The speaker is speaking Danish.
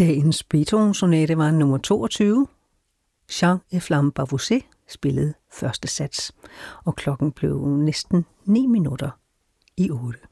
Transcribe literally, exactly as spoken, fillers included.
Dagens Beethoven-sonate var nummer toogtyve. Chant et Flamme Bavousé spillede første sats, og klokken blev næsten ni minutter i otte.